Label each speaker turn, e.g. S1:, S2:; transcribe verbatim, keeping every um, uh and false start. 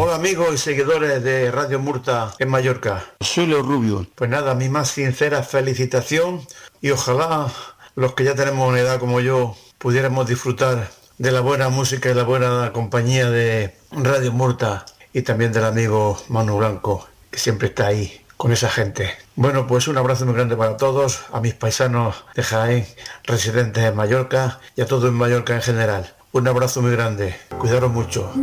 S1: Hola amigos y seguidores de Radio Murta en Mallorca.
S2: Soy Leo Rubio.
S1: Pues nada, mi más sincera felicitación y ojalá los que ya tenemos una edad como yo pudiéramos disfrutar de la buena música y la buena compañía de Radio Murta y también del amigo Manu Blanco, que siempre está ahí con esa gente. Bueno, pues un abrazo muy grande para todos, a mis paisanos de Jaén, residentes en Mallorca y a todos en Mallorca en general. Un abrazo muy grande, cuidaros mucho.